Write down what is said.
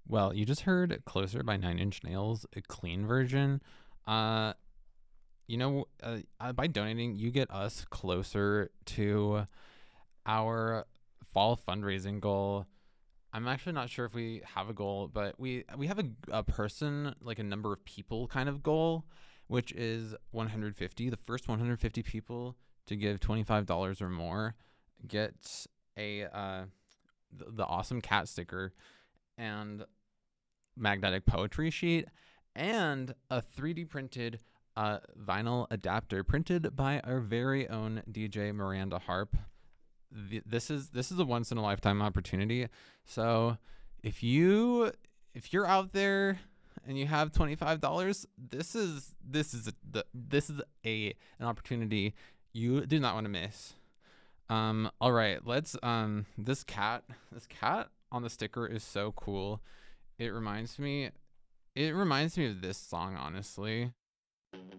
Well, you just heard Closer by Nine Inch Nails, a clean version. Uh, by donating, you get us closer to our fall fundraising goal. I'm actually not sure if we have a goal, but we have a person, like a number of people kind of goal, which is 150. The first 150 people to give $25 or more get the awesome cat sticker and magnetic poetry sheet and a 3D printed vinyl adapter printed by our very own DJ Miranda Harp. This is a once in a lifetime opportunity. So if you're out there and you have $25, this is an opportunity you do not want to miss. All right, let's this cat on the sticker is so cool. It reminds me it reminds me of this song, honestly.